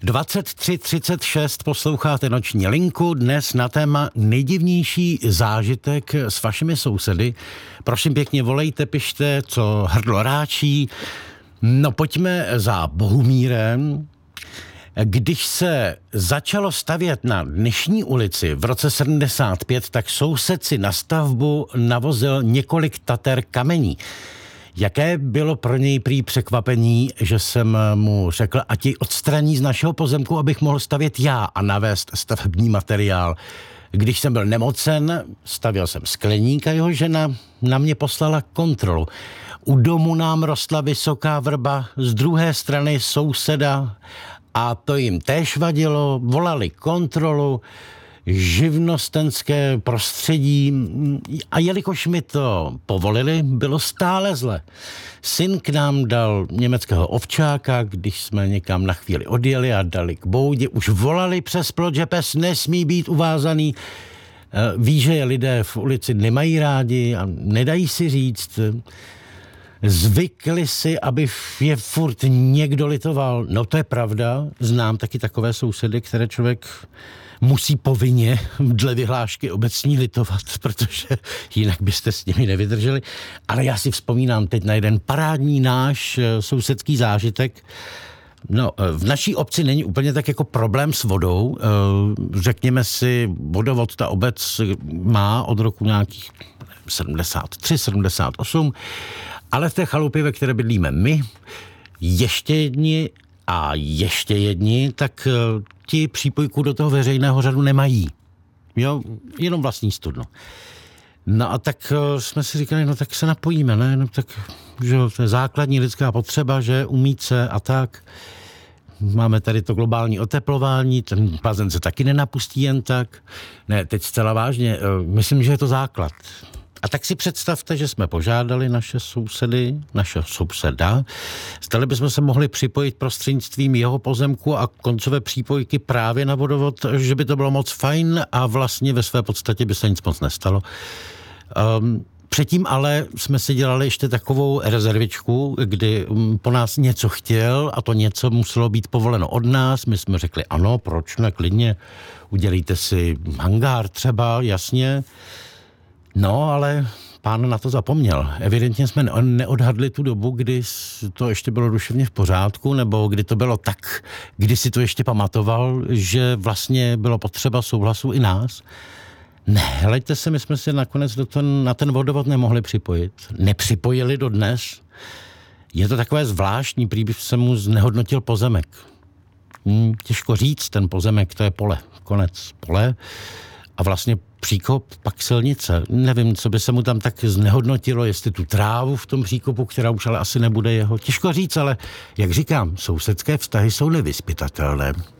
23:36 posloucháte Noční linku, dnes na téma nejdivnější zážitek s vašimi sousedy. Prosím pěkně, volejte, pište, co hrdlo ráčí. No pojďme za Bohumírem. Když se začalo stavět na dnešní ulici v roce 75, tak soused si na stavbu navozil několik tater kamení. Jaké bylo pro něj prý překvapení, že jsem mu řekl, ať ji odstraní z našeho pozemku, abych mohl stavět já a navést stavební materiál. Když jsem byl nemocen, stavěl jsem skleník a jeho žena na mě poslala kontrolu. U domu nám rostla vysoká vrba, z druhé strany souseda a to jim též vadilo, volali kontrolu, živnostenské prostředí a jelikož mi to povolili, bylo stále zle. Syn k nám dal německého ovčáka, když jsme někam na chvíli odjeli a dali k boudě, už volali přes plot, že pes nesmí být uvázaný. Ví, že je lidé v ulici nemají rádi a nedají si říct. Zvykli si, aby je furt někdo litoval. No to je pravda, znám taky takové sousedy, které člověk musí povinně dle vyhlášky obecní litovat, protože jinak byste s nimi nevydrželi. Ale já si vzpomínám teď na jeden parádní náš sousedský zážitek. No, v naší obci není úplně tak jako problém s vodou. Řekněme si, vodovod ta obec má od roku nějakých 73, 78, ale v té chalupě, ve které bydlíme my, ještě jedni, tak ti přípojku do toho veřejného řadu nemají. Jo, jenom vlastní studno. No a tak jsme si říkali, no tak se napojíme, ne? No tak, že to je základní lidská potřeba, že umít se a tak. Máme tady to globální oteplování, ten bazén se taky nenapustí jen tak. Ne, teď zcela vážně, myslím, že je to základ. A tak si představte, že jsme požádali naše souseda, zdali bychom se mohli připojit prostřednictvím jeho pozemku a koncové přípojky právě na vodovod, že by to bylo moc fajn a vlastně ve své podstatě by se nic moc nestalo. Předtím ale jsme si dělali ještě takovou rezervičku, kdy po nás něco chtěl a to něco muselo být povoleno od nás. My jsme řekli ano, proč ne, klidně, udělejte si hangár třeba, jasně. No, ale pán na to zapomněl. Evidentně jsme neodhadli tu dobu, kdy to ještě bylo duševně v pořádku, nebo kdy to bylo tak, kdy si to ještě pamatoval, že vlastně bylo potřeba souhlasu i nás. Ne, hleďte se, my jsme si nakonec na ten vodovod nemohli připojit. Nepřipojili dodnes. Je to takové zvláštní, prý by se mu znehodnotil pozemek. Těžko říct, ten pozemek, to je pole, konec pole. A vlastně příkop, pak silnice. Nevím, co by se mu tam tak znehodnotilo, jestli tu trávu v tom příkopu, která už ale asi nebude jeho. Těžko říct, ale jak říkám, sousedské vztahy jsou nevyzpytatelné.